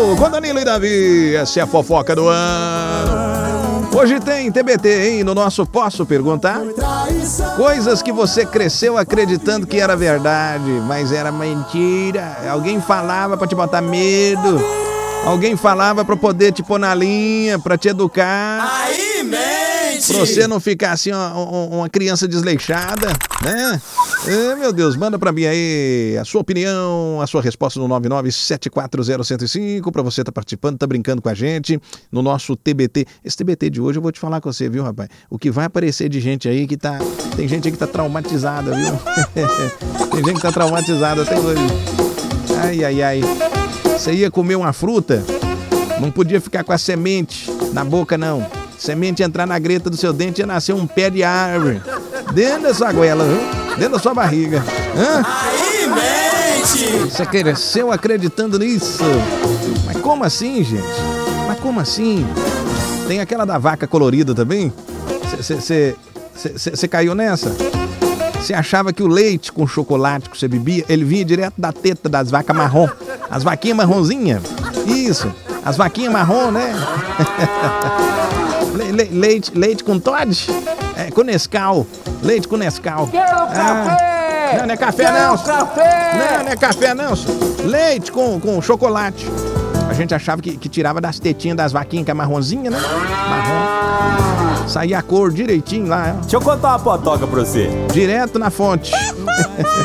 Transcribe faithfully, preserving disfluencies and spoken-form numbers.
com Danilo e Davi. Essa é a fofoca do ano. Hoje tem T B T, hein? No nosso Posso Perguntar? Coisas que você cresceu acreditando que era verdade, mas era mentira. Alguém falava pra te botar medo. Alguém falava pra poder te pôr na linha, pra te educar. Aí, mente! Pra você não ficar assim, uma, uma criança desleixada, né? É, meu Deus, manda pra mim aí a sua opinião, a sua resposta no nove nove sete quatro zero um zero cinco, pra você tá participando, tá brincando com a gente no nosso T B T. Esse T B T de hoje eu vou te falar com você, viu, rapaz? O que vai aparecer de gente aí que tá... Tem gente aí que tá traumatizada, viu? Tem gente que tá traumatizada até hoje. Ai, ai, ai. Você ia comer uma fruta, não podia ficar com a semente na boca, não. Semente entrar na greta do seu dente ia nascer um pé de árvore dentro da sua goela, viu? Dentro da sua barriga. Hã? Aí, mente! Você cresceu acreditando nisso? Mas como assim, gente? Mas como assim? Tem aquela da vaca colorida também? Você caiu nessa? Você achava que o leite com chocolate que você bebia, ele vinha direto da teta das vacas marrom. As vaquinhas marronzinhas. Isso. As vaquinhas marrom, né? Le, le, leite, leite com Toddy? É, com Nescau. Leite com Nescau. Quero Ah, café! não, não é café Quero não. café! Não, não é café não. Leite com, com chocolate. A gente achava que, que tirava das tetinhas das vaquinhas, que é marronzinha, né? Marrom. Saía a cor direitinho lá. Deixa eu contar uma potoca pra você. Direto na fonte.